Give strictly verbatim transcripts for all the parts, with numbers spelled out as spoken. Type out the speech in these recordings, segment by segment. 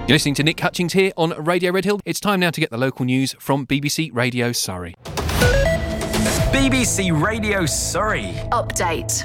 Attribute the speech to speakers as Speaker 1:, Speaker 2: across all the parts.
Speaker 1: You're listening to Nick Hutchings here on Radio Red Hill. It's time now to get the local news from B B C Radio Surrey.
Speaker 2: B B C Radio Surrey.
Speaker 3: Update.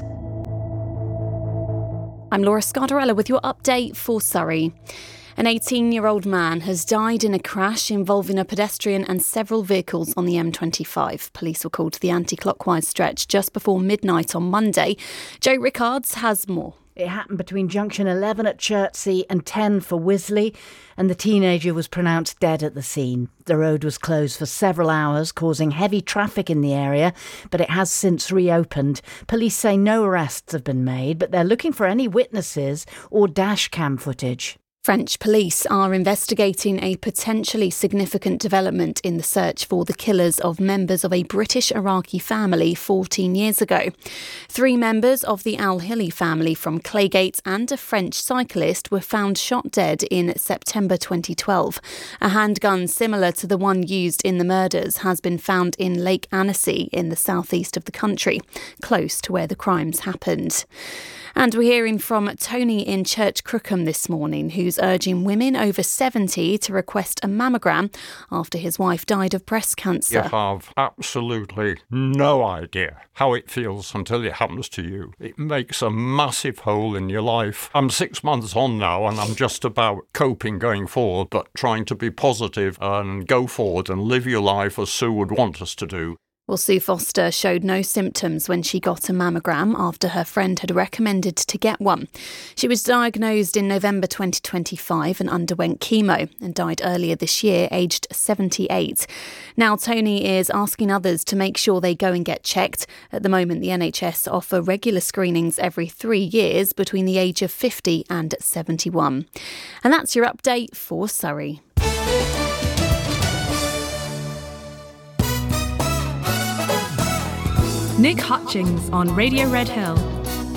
Speaker 3: I'm Laura Scardarella with your update for Surrey. An eighteen-year-old man has died in a crash involving a pedestrian and several vehicles on the M twenty-five. Police were called to the anti-clockwise stretch just before midnight on Monday. Joe Rickards has more.
Speaker 4: It happened between junction eleven at Chertsey and ten for Wisley, and the teenager was pronounced dead at the scene. The road was closed for several hours, causing heavy traffic in the area, but it has since reopened. Police say no arrests have been made, but they're looking for any witnesses or dash cam footage.
Speaker 3: French police are investigating a potentially significant development in the search for the killers of members of a British Iraqi family fourteen years ago. Three members of the Al-Hilli family from Claygate and a French cyclist were found shot dead in September twenty twelve. A handgun similar to the one used in the murders has been found in Lake Annecy in the southeast of the country, close to where the crimes happened. And we're hearing from Tony in Church Crookham this morning, who's urging women over seventy to request a mammogram after his wife died of breast cancer.
Speaker 5: You have absolutely no idea how it feels until it happens to you. It makes a massive hole in your life. I'm six months on now and I'm just about coping going forward, but trying to be positive and go forward and live your life as Sue would want us to do.
Speaker 3: Well, Sue Foster showed no symptoms when she got a mammogram after her friend had recommended to get one. She was diagnosed in November twenty twenty-five and underwent chemo and died earlier this year, aged seventy-eight. Now, Tony is asking others to make sure they go and get checked. At the moment, the N H S offer regular screenings every three years between the age of fifty and seventy-one. And that's your update for Surrey.
Speaker 6: Nick Hutchings on Radio Red Hill.